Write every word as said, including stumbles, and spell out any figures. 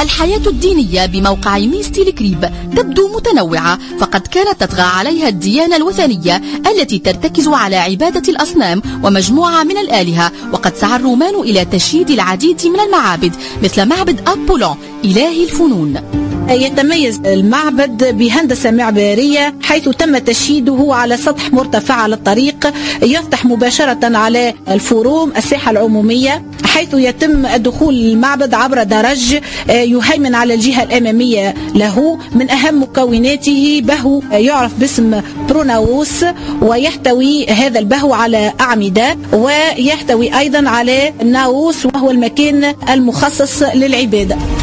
الحياة الدينية بموقع ميستي الكريب تبدو متنوعة، فقد كانت تطغى عليها الديانة الوثنية التي ترتكز على عبادة الأصنام ومجموعة من الآلهة، وقد سعى الرومان إلى تشييد العديد من المعابد مثل معبد أبولون إله الفنون. يتميز المعبد بهندسة معمارية حيث تم تشييده على سطح مرتفع على الطريق يفتح مباشرة على الفروم الساحة العمومية، حيث يتم الدخول المعبد عبر درج يهيمن على الجهة الأمامية له. من أهم مكوناته بهو يعرف باسم بروناوس، ويحتوي هذا البهو على أعمدة، ويحتوي أيضا على ناوس وهو المكان المخصص للعبادة.